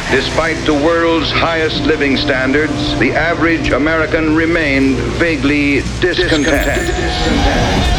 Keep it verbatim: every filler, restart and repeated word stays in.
Despite the world's highest living standards, the average American remained vaguely discontent. discontent.